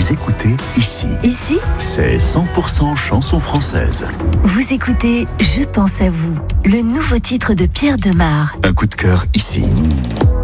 vous écoutez ici. Ici, C'est 100% chanson française. vous écoutez Je pense à vous, le nouveau titre de Pierre Demar. Un coup de cœur ici.